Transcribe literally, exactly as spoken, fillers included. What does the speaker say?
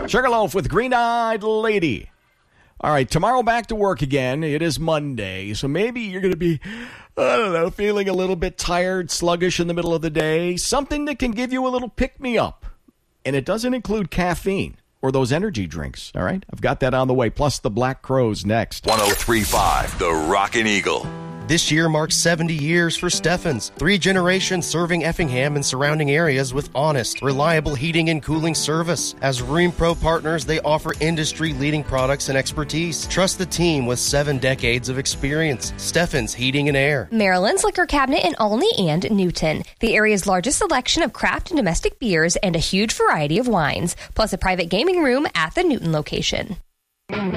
Sugarloaf with Green-Eyed Lady. All right, tomorrow back to work again. It is Monday, so maybe you're going to be, I don't know, feeling a little bit tired, sluggish in the middle of the day. Something that can give you a little pick-me-up. And it doesn't include caffeine or those energy drinks, all right? I've got that on the way, plus the Black Crowes next. one oh three point five, The Rockin' Eagle. This year marks seventy years for Steffens. Three generations serving Effingham and surrounding areas with honest, reliable heating and cooling service. As Rheem Pro partners, they offer industry-leading products and expertise. Trust the team with seven decades of experience. Steffens Heating and Air. Maryland's Liquor Cabinet in Olney and Newton. The area's largest selection of craft and domestic beers and a huge variety of wines, plus a private gaming room at the Newton location.